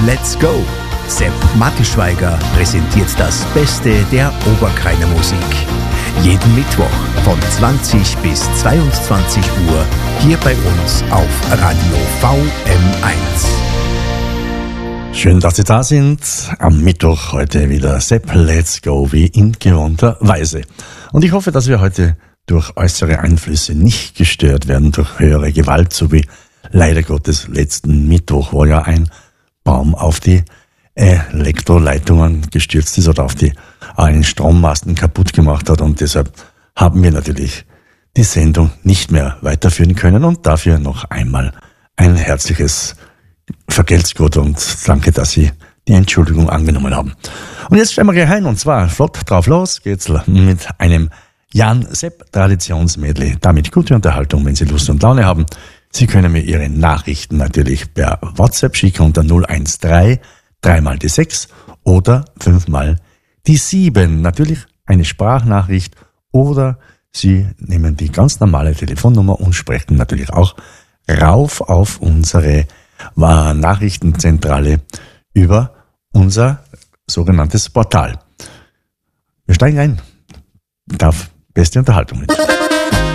let's go! Sepp Mattelschweiger präsentiert das Beste der Oberkreiner Musik. Jeden Mittwoch von 20 bis 22 Uhr hier bei uns auf Radio VM1. Schön, dass Sie da sind. Am Mittwoch heute wieder Sepp Let's Go wie in gewohnter Weise. Und ich hoffe, dass wir heute durch äußere Einflüsse nicht gestört werden, durch höhere Gewalt, so wie leider Gottes letzten Mittwoch, wo ja ein Baum auf die Elektroleitungen gestürzt ist oder auf einen Strommasten kaputt gemacht hat, und deshalb haben wir natürlich die Sendung nicht mehr weiterführen können, und dafür noch einmal ein herzliches Vergelt's Gott und danke, dass Sie die Entschuldigung angenommen haben. Und jetzt stellen wir gleich ein, und zwar flott drauf los geht's mit einem Jan-Sepp-Traditionsmedley. Damit gute Unterhaltung, wenn Sie Lust und Laune haben. Sie können mir Ihre Nachrichten natürlich per WhatsApp schicken unter 013 3 die 6 oder 5 die 7. Natürlich eine Sprachnachricht, oder Sie nehmen die ganz normale Telefonnummer und sprechen natürlich auch rauf auf unsere Nachrichtenzentrale über unser sogenanntes Portal. Wir steigen ein. Darf beste Unterhaltung mit.